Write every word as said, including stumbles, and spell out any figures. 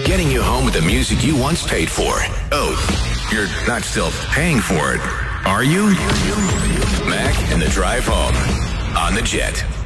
Getting you home with the music you once paid for. Oh, you're not still paying for it, are you? Mac and the Drive Home on the Jet.